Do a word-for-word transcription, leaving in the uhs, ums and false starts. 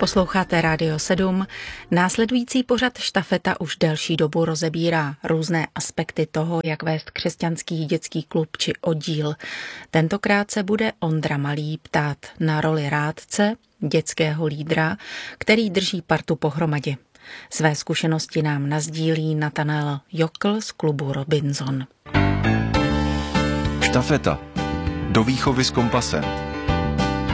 Posloucháte Rádio sedm. Následující pořad Štafeta už delší dobu rozebírá různé aspekty toho, jak vést křesťanský dětský klub či oddíl. Tentokrát se bude Ondra Malý ptát na roli rádce, dětského lídra, který drží partu pohromadě. Své zkušenosti nám nasdílí Nathanael Jokl z klubu Robinson. Štafeta. Do výchovy s kompasem.